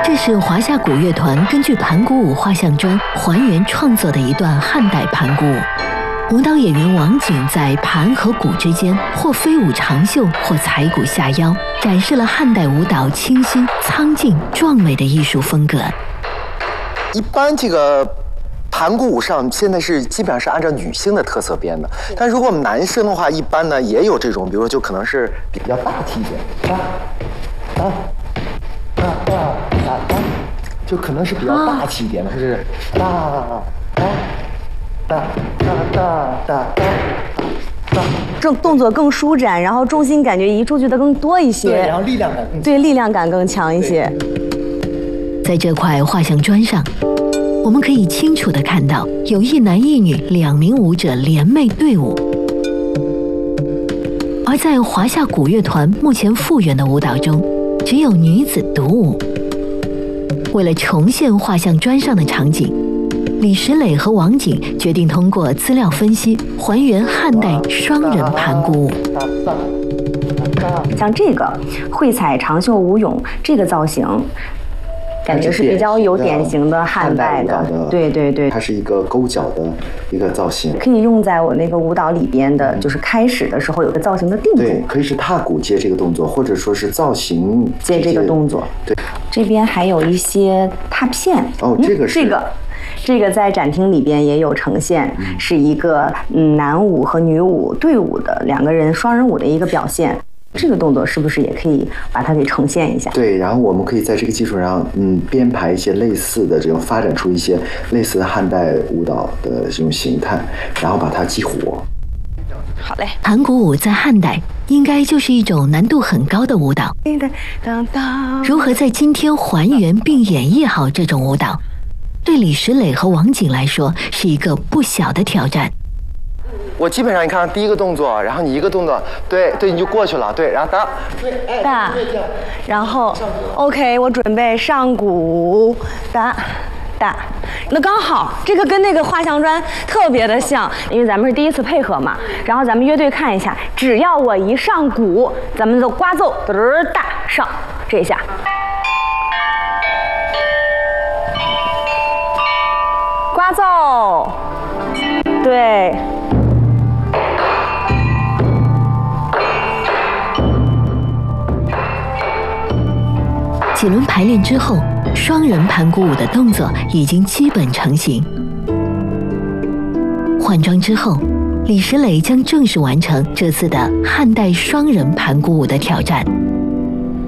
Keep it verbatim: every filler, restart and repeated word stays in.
这是华夏古乐团根据盘古舞画像砖还原创作的一段汉代盘古舞。舞蹈演员王景在盘和鼓之间，或飞舞长袖，或踩鼓下腰，展示了汉代舞蹈清新、苍劲、壮美的艺术风格。 一般这个盘古舞上现在是基本上是按照女性的特色编的，但如果我们男生的话，一般呢也有这种，比如说就可能是比较大气一点，哒哒哒哒哒哒，就可能是比较大气一点的，就是哒哒哒哒哒哒哒。 这动作更舒展，然后重心感觉移出去的更多一些， 对，然后力量感更强， 对，力量感更强一些。 在这块画像砖上，我们可以清楚地看到有一男一女两名舞者联袂对舞。而在华夏古乐团目前复原的舞蹈中，只有女子独舞。为了重现画像砖上的场景，李石磊和王景决定通过资料分析还原汉代双人盘古舞。 像这个会踩长袖舞泳这个造型，感觉是比较有典型的汉代的，对对对， 它是一个勾脚的一个造型， 可以用在我那个舞蹈里边的，就是开始的时候有个造型的定对， 住， 可以是踏鼓接这个动作，或者说是造型接这个动作。 对， 这边还有一些踏片。 哦，这个是、 嗯、这个。这个在展厅里边也有呈现，嗯、是一个嗯男舞和女舞对舞的两个人双人舞的一个表现。这个动作是不是也可以把它给呈现一下？ 对，然后我们可以在这个基础上，嗯，编排一些类似的这种，发展出一些类似的汉代舞蹈的这种形态，然后把它激活。 好嘞， 盘古舞在汉代应该就是一种难度很高的舞蹈。如何在今天还原并演绎好这种舞蹈，对李石磊和王景来说是一个不小的挑战。 我基本上你看第一个动作，然后你一个动作，对对，你就过去了，对，然后哒，对， 哒，然后 OK， 我准备上鼓，哒哒，那刚好这个跟那个画像砖特别的像，因为咱们是第一次配合嘛，然后咱们乐队看一下，只要我一上鼓，咱们就刮奏，嘚儿哒上，这一下。刮奏，对。 几轮排练之后，双人盘古舞的动作已经基本成型。换装之后，李石磊将正式完成这次的汉代双人盘古舞的挑战。